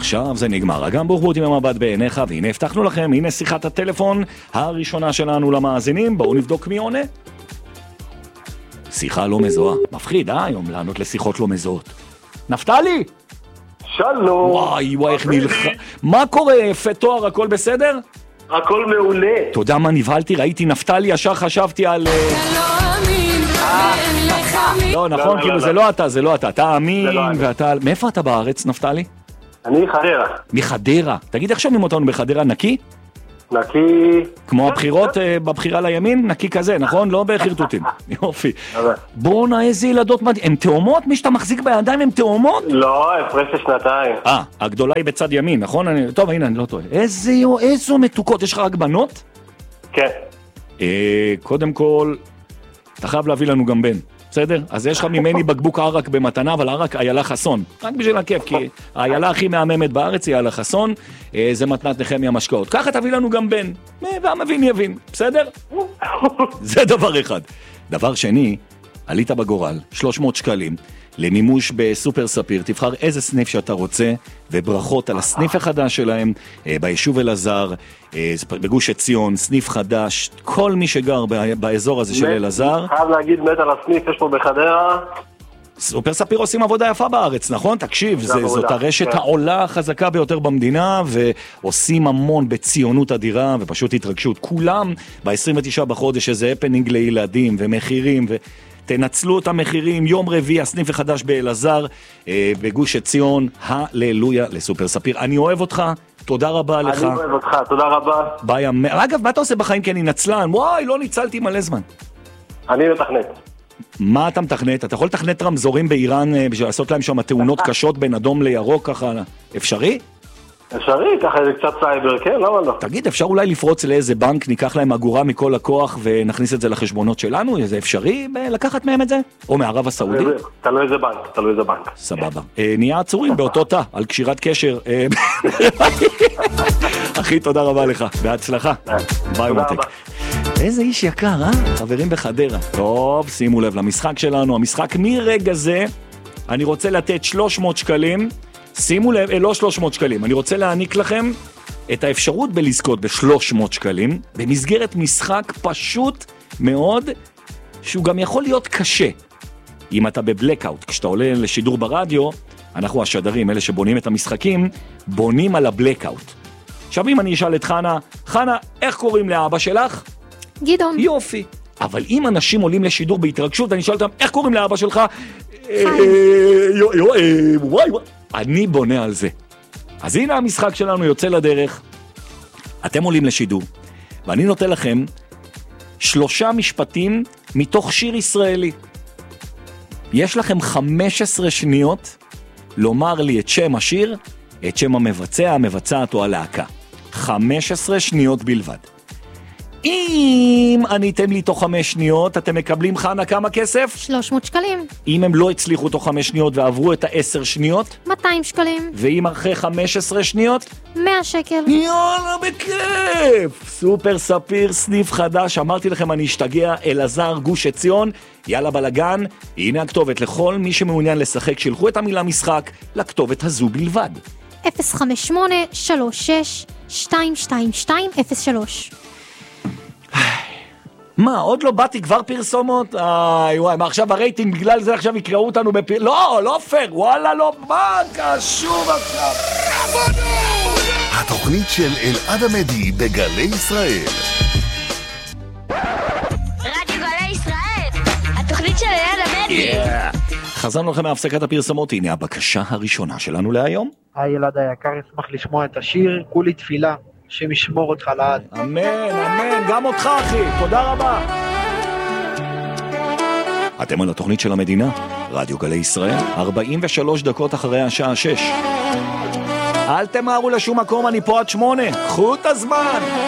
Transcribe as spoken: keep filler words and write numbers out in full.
עכשיו זה נגמר. אגם בוחבוט עם המבט בעיניך, והנה הבטחנו לכם, הנה שיחת הטלפון הראשונה שלנו למאזינים. בואו נבדוק מי עונה. שיחה לא מזוהה. מפחיד, אה? היום לענות לשיחות לא מזוהות. נפתלי! שלום. וואי, וואי, איך נלך... מה קורה, יפה תואר, הכל בסדר? הכל מעולה. אתה יודע מה נבהלתי? ראיתי נפתלי, ישר חשבתי על... לא, נכון, כאילו זה לא אתה, זה לא אתה. אתה אמין, ואתה... מאיפה אתה בארץ, נפתלי? אני חדרה. מחדרה. תגיד, איך שומעים אותנו בחדרה? נקי? נקי... כמו הבחירות, בבחירה לימין, נקי כזה, נכון? לא בחרטוטים. יופי. בואו נע, איזה ילדות מדהים. הן תאומות? מי שאתה מחזיק בידיים הן תאומות? לא, הפרש לשנתיים. אה, הגדולה היא בצד ימין, נכון? טוב, הנה, אני לא טועה. איזו מתוקות, יש לך רק בנות? כן. קודם כל, אתה חייב להביא לנו גם בן. בסדר? אז יש לך ממני בקבוק ערק במתנה, אבל ערק איילה חסון. רק בשביל הכיף, כי האיילה הכי מהממת בארץ היא איילה חסון, זה מתנת נחמיה משקאות. ככה תביא לנו גם בן, והמבין יבין, בסדר? זה דבר אחד. דבר שני, עלית בגורל, שלוש מאות שקלים, למימוש בסופר ספיר, תבחר איזה סניף שאתה רוצה, וברכות על הסניף החדש שלהם, ביישוב אלעזר, בגוש עציון, סניף חדש, כל מי שגר באזור הזה של אלעזר. חייב להגיד מת על הסניף, יש פה בחדרה. סופר ספיר עושים עבודה יפה בארץ, נכון? תקשיב, זה, זאת הרשת כן. העולה החזקה ביותר במדינה, ועושים המון בציונות אדירה, ופשוט התרגשות. כולם ב-עשרים ותשעה בחודש איזה הפנינג לילדים, ומחירים, ו... תנצלו את המחירים, יום רביעי, הסניף החדש באלעזר, אה, בגוש עציון, הללויה לסופר ספיר. אני אוהב אותך, תודה רבה לך. אני אוהב אותך, תודה רבה. ביי, אגב, מה אתה עושה בחיים? כי אני נצלן, וואי, לא ניצלתי מלא זמן. אני מתכנת. מה אתה מתכנת? אתה יכול לתכנת רמזורים באיראן, אה, בשביל לעשות להם שם תאונות קשות בין אדום לירוק, ככה, אפשרי? אפשרי, ככה זה קצת סייבר, כן, למה לא? תגיד, אפשר אולי לפרוץ לאיזה בנק, ניקח להם אגורה מכל הכוח ונכניס את זה לחשבונות שלנו? זה אפשרי לקחת מהם את זה? או מערב הסעודית? תלוי איזה בנק, תלוי איזה בנק. סבבה. נהיה עצורים באותו תא, על קשירת קשר. אחי, תודה רבה לך, בהצלחה. ביי מותק. איזה איש יקר, אה? חברים בחדרה. טוב, שימו לב למשחק שלנו. המשחק מרגע זה, אני רוצה לתת שלוש מאות שקלים, שימו לב, לא שלוש מאות שקלים, אני רוצה להעניק לכם את האפשרות בלזכות ב-שלוש מאות שקלים, במסגרת משחק פשוט מאוד, שהוא גם יכול להיות קשה. אם אתה בבלקאוט, כשאתה עולה לשידור ברדיו, אנחנו השדרים, אלה שבונים את המשחקים, בונים על הבלקאוט. עכשיו אם אני אשאל את חנה, חנה, איך קוראים לאבא שלך? גדעון. יופי. אבל אם אנשים עולים לשידור בהתרגשות, אני אשאל אותם, איך קוראים לאבא שלך? חיים. וואי וואי. אני בונה על זה. אז הנה המשחק שלנו יוצא לדרך. אתם עולים לשידור, ואני נותן לכם שלושה משפטים מתוך שיר ישראלי. יש לכם חמש עשרה שניות לומר לי את שם השיר, את שם המבצע, המבצעת או הלהקה. חמש עשרה שניות בלבד. אם עניתם לי תוך חמש שניות, אתם מקבלים חנה כמה כסף? שלוש מאות שקלים. אם הם לא הצליחו תוך חמש שניות ועברו את העשר שניות? מאתיים שקלים. ואם אחרי חמש עשרה שניות? מאה שקל. יאללה, בכיף! סופר ספיר, סניף חדש, אמרתי לכם אני אשתגע, אלעזר, גוש עציון, יאללה בלגן, הנה הכתובת לכל מי שמעוניין לשחק, שילחו את המילה משחק לכתובת הזו בלבד. אפס חמש שמונה שלוש שש שתיים שתיים שתיים אפס שלוש. מה, עוד לא באתי כבר פרסומות? איי, וואי, מה עכשיו הרייטינג, בגלל זה עכשיו יקראו אותנו בפר... לא, לא פייר, וואלה, לא, מה קשור עכשיו? התוכנית של אלעד עמדי בגלי ישראל. רדיו גלי ישראל, התוכנית של אלעד עמדי. חזרנו לכם מהפסקת הפרסומות, הנה הבקשה הראשונה שלנו להיום. היי ילד היקר, אשמח לשמוע את השיר, כולי תפילה. שמשמור אותך לעד. אמן, אמן, גם אותך אחי, תודה רבה. אתם על התוכנית של המדינה, רדיו גלי ישראל, ארבעים ושלוש דקות אחרי השעה שש. אל תמהרו לשום מקום, אני פה עד שמונה, קחו את הזמן.